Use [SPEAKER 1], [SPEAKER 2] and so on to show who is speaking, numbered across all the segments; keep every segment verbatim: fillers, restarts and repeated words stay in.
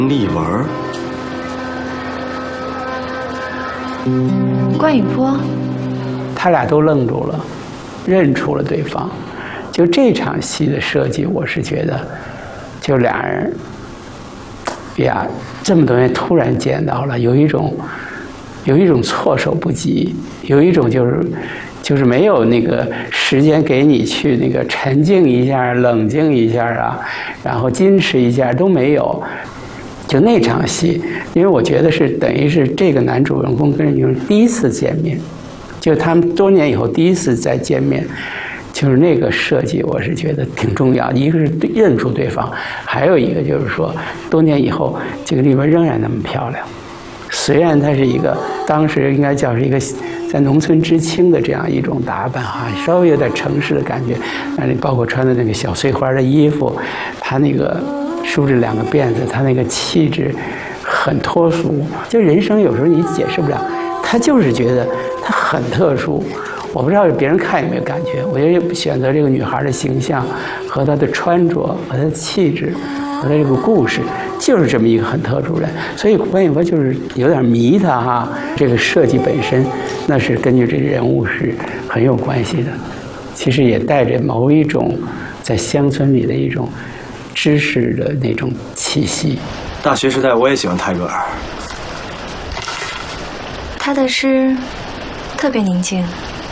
[SPEAKER 1] 丽文，
[SPEAKER 2] 关雨波，
[SPEAKER 3] 他俩都愣住了，认出了对方。就这场戏的设计，我是觉得，就俩人，呀，这么多年突然见到了，有一种，有一种措手不及，有一种就是。就是没有那个时间给你去那个沉静一下、冷静一下啊，然后矜持一下都没有。就那场戏，因为我觉得是等于是这个男主人公跟女主第一次见面，就他们多年以后第一次再见面，就是那个设计，我是觉得挺重要。一个是认出对方，还有一个就是说，多年以后这个丽文仍然那么漂亮。虽然她是一个当时应该叫是一个在农村知青的这样一种打扮哈，稍微有点城市的感觉，但是包括穿的那个小碎花的衣服，她那个梳着两个辫子，她那个气质很脱俗。就人生有时候你解释不了，她就是觉得她很特殊。我不知道别人看有没有感觉，我觉得选择这个女孩的形象和她的穿着和她的气质和她这个故事，就是这么一个很特殊人。所以关雨波就是有点迷她哈，这个设计本身那是根据这人物是很有关系的，其实也带着某一种在乡村里的一种知识的那种气息。
[SPEAKER 1] 大学时代我也喜欢泰戈尔，
[SPEAKER 2] 他的诗特别宁静，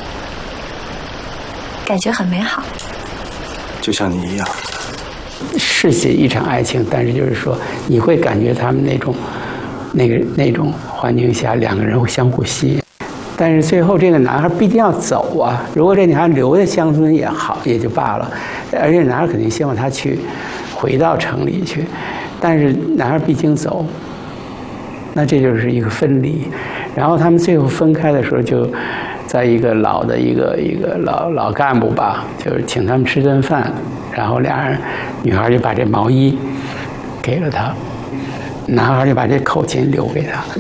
[SPEAKER 2] 感觉很美好，
[SPEAKER 1] 就像你一样。
[SPEAKER 3] 是写一场爱情，但是就是说你会感觉他们那种那个那种环境下两个人会相互吸引。但是最后这个男孩必定要走啊，如果这女孩留在乡村也好也就罢了，而且男孩肯定希望他去回到城里去，但是男孩毕竟走，那这就是一个分离。然后他们最后分开的时候，就在一个老的一个一个老老干部吧，就是请他们吃顿饭，然后俩人女孩就把这毛衣给了他，男孩就把这口琴留给他。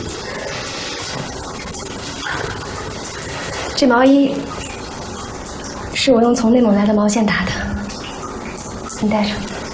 [SPEAKER 2] 这毛衣是我用从内蒙来的毛线打的，你带上。